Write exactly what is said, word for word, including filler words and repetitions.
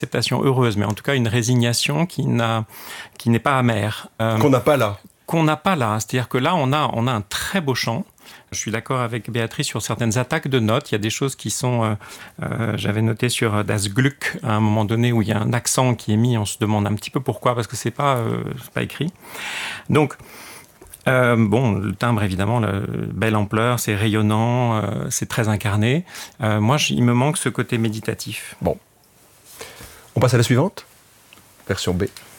acceptation heureuse, mais en tout cas une résignation qui, n'a, qui n'est pas amère. Euh, qu'on n'a pas là. Qu'on n'a pas là. C'est-à-dire que là, on a, on a un très beau chant. Je suis d'accord avec Béatrice sur certaines attaques de notes. Il y a des choses qui sont... Euh, euh, j'avais noté sur Das Glück, à un moment donné, où il y a un accent qui est mis. On se demande un petit peu pourquoi, parce que c'est pas, euh, c'est pas écrit. Donc, euh, bon, le timbre, évidemment, la belle ampleur, c'est rayonnant, euh, c'est très incarné. Euh, moi, je, il me manque ce côté méditatif. Bon. On passe à la suivante, version B.